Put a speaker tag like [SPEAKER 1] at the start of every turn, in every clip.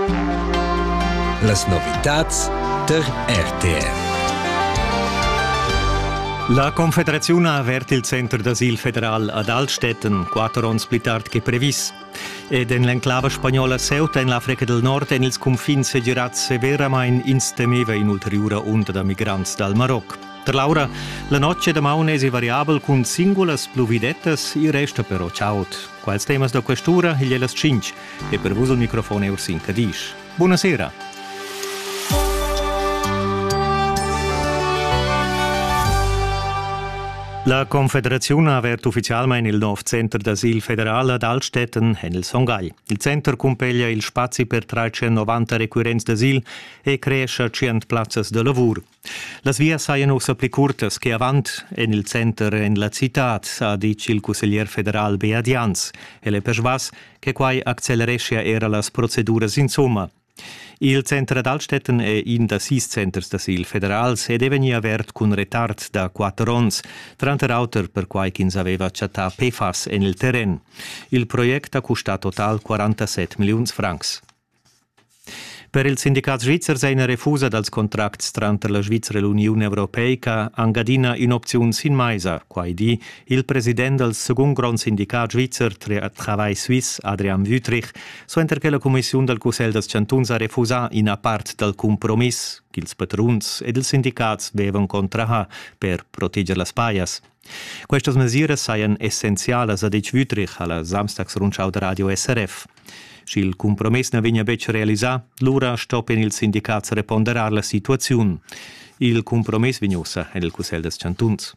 [SPEAKER 1] Las novitats der RTR.
[SPEAKER 2] La Confederazione ha aperto il centro d'asil federal ad Altstetten 4 anni più tardi che previsto. Ed in l'enclave spagnola Ceuta in l'Africa del Nord en ils confins segerat severamain instemeva in ulteriore onda da migranti dal Marocco. Per Laura, la notte da maunesi variabile con singolas pluvidettas i resta però ciaut. Quals temas da questura il glielas 5 e per vos il microfono è Ursin Cadish. Buonasera. La Confederazione ha aperto ufficialmente il nuovo centro d'asil federale ad Altstetten e nel Songhai. Il centro compeglia il spazio per 390 requirents d'asil e cresce 100 piazze di lavoro. Le vie saranno usa più corte che avanti e nel centro e nella città, ha detto il consigliere federale Bea Dians, e le persvas che qua acceleresce era le procedure insomma. Il centro d'Altstetten è in da 6 centri d'asil federals ed è venuto aperto con ritardo da 4 anni, tranne l'altro per cui chi aveva chattà PFAS nel terreno. Il progetto ha costato total 47 milioni di francs. Per il sindicato svizzero è una refusa dals contratti tra la Svizzera e l'Unione Europea che angadina in opzione sin maisa, quindi il presidente del secondo grande sindicato svizzero Travail Suisse, Adrian Wüthrich, suenter che la Commissione del Consiglio des Cantons ha refusato in parte del compromesso che i patroni e il sindicato avevano contratto per proteggere le spaias. Queste misure sono essenziali, ha detto Wüthrich alla Samstagsrundschau der Radio SRF. Se il compromesso non viene ben realizzato, l'ora stoppa il sindacato a riponderare la situazione. Il compromesso viene usato nel Consiglio des Cantons.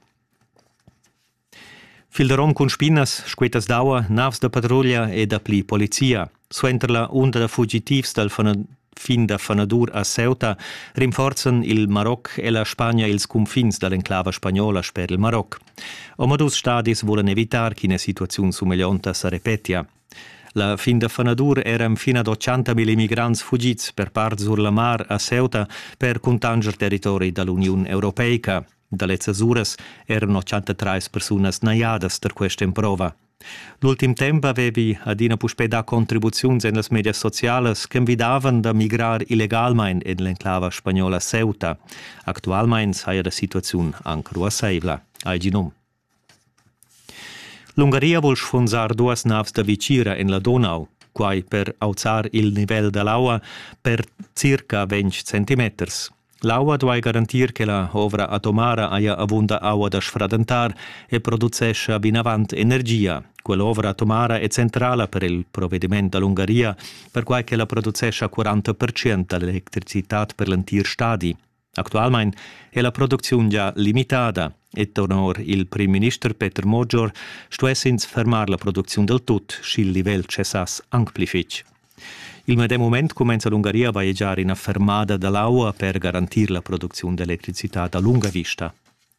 [SPEAKER 2] Fil de rom con spinas, squetas d'aua, navs de patruglia e da pli polizia. Suenter la onda de fugitivs del fin da Fanadur a Ceuta rinforzan il Maroc e la Spagna ils confins dall'enclava spagnola per il Maroc. Omadus stadis volen evitar che una situazione somigliante si ripetia. La fin da Fanadur eran fino ad 80.000 immigranti fuggiti per parte sur la mar a Ceuta per contangere territori dall'Unione Europea. Dalle Azores erano 83 persone naiadas per questa improva. L'ultimo tempo avevi adina puspeda contribuzioni nelle media sociali che invitavano a migrare illegalmente nell'enclava spagnola Ceuta. Attualmente è la situazione ancora assaiva. Aiginom. L'Ungheria vuol sfonzare 2 navi da vicina in la Donau, quai per alzare il livello dell'acqua per circa 20 cm. L'acqua deve garantire che la ovra atomara abbia abbondanza acqua da sfradentare e produce ben avanti energia. Quell'ovra atomara è centrale per il provvedimento dell'Ungheria, per cui la produce 40% dell'elettricità per l'intero Stato. Attualmente è la produzione già limitata e tornor il primo ministro Peter Major stuessins fermare la produzione del tutto se il livello cessas amplific. Il medesimo momento comincia l'Ungheria a viaggiare in una fermata dell'acqua per garantire la produzione di elettricità a lunga vista.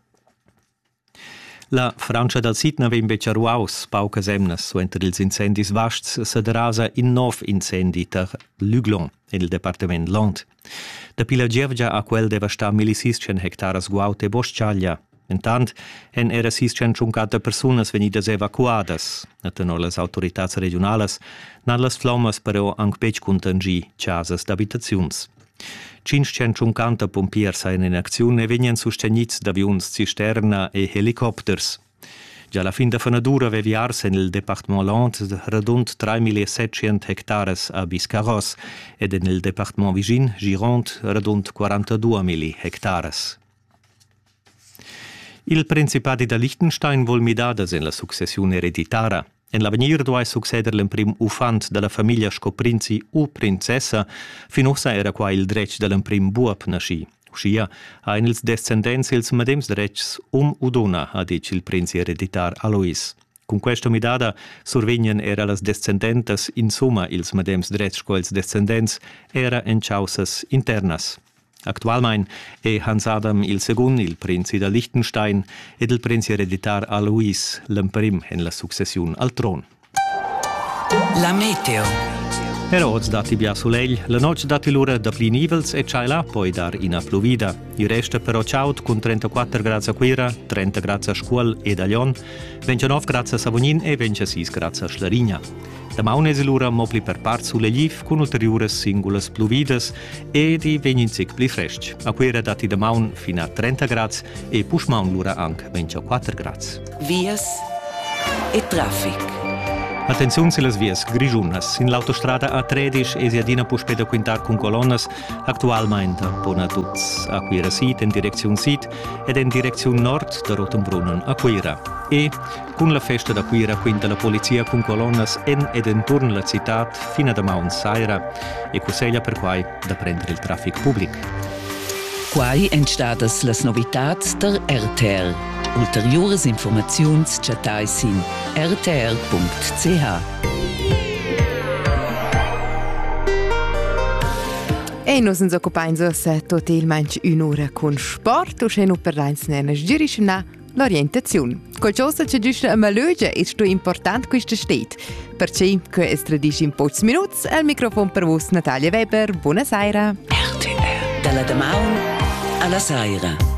[SPEAKER 2] La Francia del Sitna ve invece ruaus pauca semnas suenter ils incendis vasts se derasa in 9 incendi ter Luglon nel departement Land. Da Pilagievgia a quel devasta 1.600 hectares guaute bosciaglia. Intant, era 650 personas venidas evacuadas. Tenor las autoritats regionalas, nan las flammas però anche bec contangi casas d'abitazions. 550 pompiers sain in azione e venien sostenits d'avions cisterna e helicopters. Già alla fin da Fanadur avevi arse nel Departement Land radund 3.700 hectares a Biscarrosse ed nel Departement Vigin, Gironde, radund 42.000 hectares. Il Principato di Liechtenstein vuol midadas in la successione ereditaria. In l'avenir doveva succedere l'imprim ufant della famiglia scoprinzi o princessa, finossa era qua il dretch dell'imprim buop nasci. Uscia, ha in ils descendenzi ils medems dretchs o donna, ha dice il princi ereditar Alois. Con questa midada survegnan era las descendentes, insomma ils medems dretch co ils descendents era en chausas internas. Attualmente è Hans Adam il secondo, il principe da Liechtenstein, ed il principe ereditario Alois, l'imprim in la successione al trono.
[SPEAKER 3] La meteo.
[SPEAKER 2] Era oggi dati bia solegl, la noce dati l'ora da pli nivels e c'hai là poi dar ina pluvida. Il resta però ciaut con 34 gradi a Quira, 30 gradi a Scuol e a Lion, 29 gradi a Savognin e 26 gradi a Schlarigna. Da maunese l'ora mopli per part sulle liv con ulteriores singulas pluvidas e di veninzic pli freschi. A Quira dati da maun fino a 30 gradi e pushmaun l'ora anche 24 gradi.
[SPEAKER 3] Vias e traffic.
[SPEAKER 2] Attenzione sulle vias grigiunas. In l'autostrada A13 e Siadina puspeda quintar con colonnas, attualmente pona tuts a Quira Sid in direzione Sid ed in direzione nord da Rotenbrunnen a Quira. E con la festa da Quira quinta la polizia con colonnas in ed intorno la città fino a Mount Saira e coseglia per quai da prendere il traffico pubblico.
[SPEAKER 3] Quai entstadas las novitats der RTR. Ulteriores informaziuns chatai sin rtr.ch.
[SPEAKER 4] E nos ens occupain totalmente un'ora con sport o sceno per reins nenes giriscena l'orientazione. Qualcosa che giusto a malöge è sto important questa stet. Perché che es tradisci in pochi minuti al microfono per vos Natalia Weber. Buonasera.
[SPEAKER 3] RTR. Dalla Damaun alla Saira.